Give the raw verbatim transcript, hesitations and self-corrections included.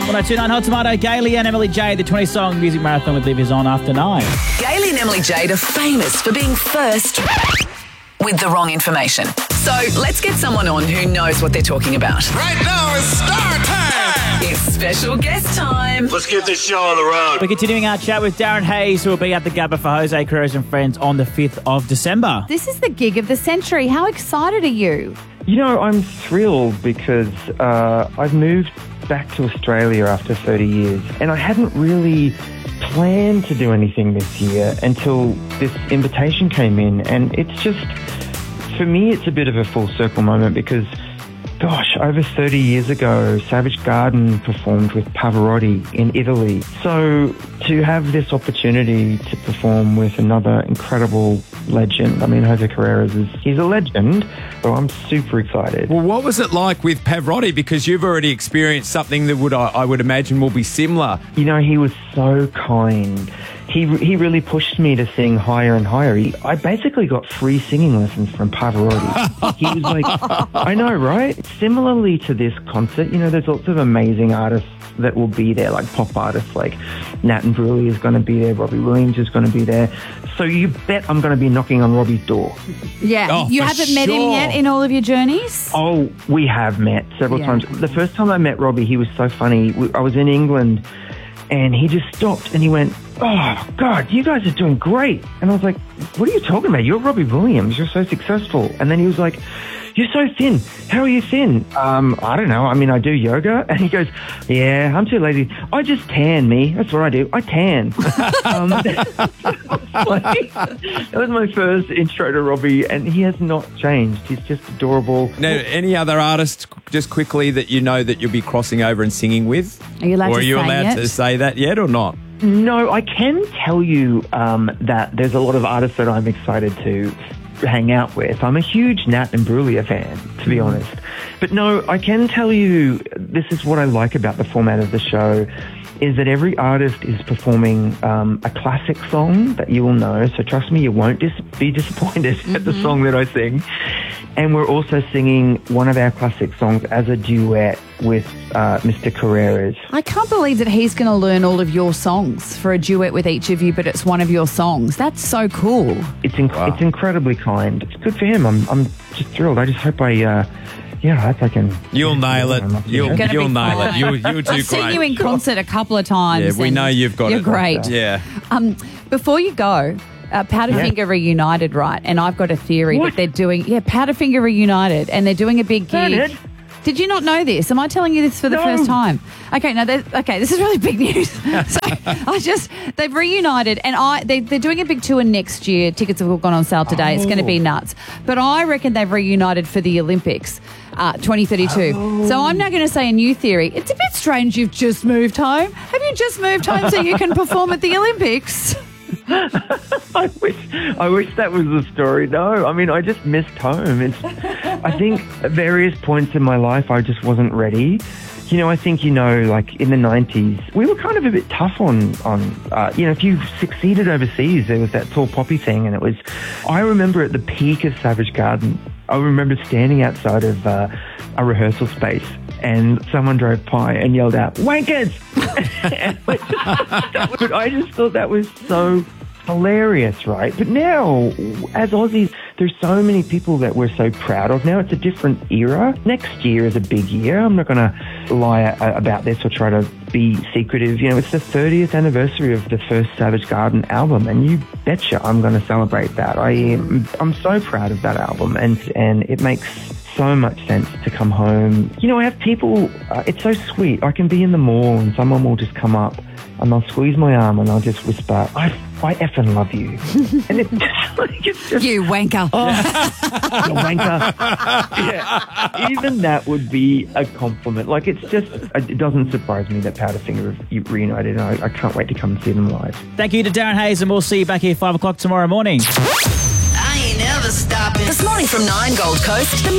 one oh two point nine Hot Tomato, Gailey and Emily J. The twenty-song music marathon with Liv is on after nine. Gailey and Emily Jade are famous for being first with the wrong information. So let's get someone on who knows what they're talking about. Right now it's star time. It's special guest time. Let's get this show on the road. We're continuing our chat with Darren Hayes, who will be at the Gabba for Jose Carreras and Friends on the fifth of December. This is the gig of the century. How excited are you? You know, I'm thrilled because uh, I've moved back to Australia after thirty years, and I hadn't really planned to do anything this year until this invitation came in, and it's just, for me, it's a bit of a full circle moment because, gosh, over thirty years ago, Savage Garden performed with Pavarotti in Italy. So to have this opportunity to perform with another incredible legend, I mean, Jose Carreras is he's a legend, so I'm super excited. Well, what was it like with Pavarotti? Because you've already experienced something that would I, I would imagine will be similar. You know, he was so kind. He he really pushed me to sing higher and higher. He, I basically got free singing lessons from Pavarotti. He was like, I know, right? Similarly to this concert, you know, there's lots of amazing artists that will be there, like pop artists like Nat and Bruley is going to be there, Robbie Williams is going to be there. So you bet I'm going to be knocking on Robbie's door. Yeah. Oh, you for haven't met him sure. yet in all of your journeys? Oh, we have met several Yeah. times. The first time I met Robbie, he was so funny. We- I was in England and he just stopped and he went, oh, God, you guys are doing great. And I was like, what are you talking about? You're Robbie Williams. You're so successful. And then he was like, you're so thin. How are you thin? Um, I don't know. I mean, I do yoga. And he goes, yeah, I'm too lazy. I just tan, me. That's what I do. I tan. um, that was my first intro to Robbie, and he has not changed. He's just adorable. Now, any other artists, just quickly, that you know that you'll be crossing over and singing with? Are you allowed or to are you say allowed it? to say that yet or not? No, I can tell you um, that there's a lot of artists that I'm excited to hang out with. I'm a huge Nat and Brulia fan, to be honest. But no, I can tell you, this is what I like about the format of the show, is that every artist is performing um, a classic song that you will know. So trust me, you won't dis- be disappointed mm-hmm. at the song that I sing. And we're also singing one of our classic songs as a duet with uh, Mister Carreras. I can't believe that he's going to learn all of your songs for a duet with each of you, but it's one of your songs. That's so cool. It's inc- Wow. it's incredibly kind. It's good for him. I'm I'm just thrilled. I just hope I, uh, yeah, I hope I can. You'll nail it. You'll, Gonna you'll be nail fine. it. You'll, you'll do I've seen great. you in concert a couple of times. Yeah, we and know you've got you're it. great. Yeah. Um, before you go, uh, Powderfinger reunited, right? And I've got a theory What? that they're doing, yeah, Powderfinger reunited, and they're doing a big gig. Bernard? Did you not know this? Am I telling you this for the No. first time? Okay, no, they're- okay, this is really big news. So I just, they've reunited, and I they, they're doing a big tour next year. Tickets have all gone on sale today. It's going to be nuts. But I reckon they've reunited for the Olympics, uh, twenty thirty-two. So I'm now going to say a new theory. It's a bit strange you've just moved home. Have you just moved home so you can perform at the Olympics? I wish I wish that was the story. No, I mean I just missed home. It's I think at various points in my life I just wasn't ready. You know, I think, you know, like in the nineties, we were kind of a bit tough on, on uh, you know, if you succeeded overseas, there was that tall poppy thing. And it was, I remember at the peak of Savage Garden, I remember standing outside of uh, a rehearsal space and someone drove by and yelled out, wankers! And I just, but I just thought that was so hilarious, right? But now, as Aussies, there's so many people that we're so proud of now. It's a different era. Next year is a big year. I'm not going to lie a- about this or try to be secretive. You know, it's the thirtieth anniversary of the first Savage Garden album, and you betcha I'm going to celebrate that. I am, I'm so proud of that album, and and it makes so much sense to come home. You know, I have people, uh, it's so sweet. I can be in the mall and someone will just come up and they'll squeeze my arm and I'll just whisper, I, I effing love you. And it's just like, it's just, You wanker. you wanker. Yeah. Even that would be a compliment. Like, it's just, it doesn't surprise me that Powderfinger have reunited, and I, I can't wait to come and see them live. Thank you to Darren Hayes, and we'll see you back here five o'clock tomorrow morning. I ain't never stopping. This morning from nine Gold Coast, the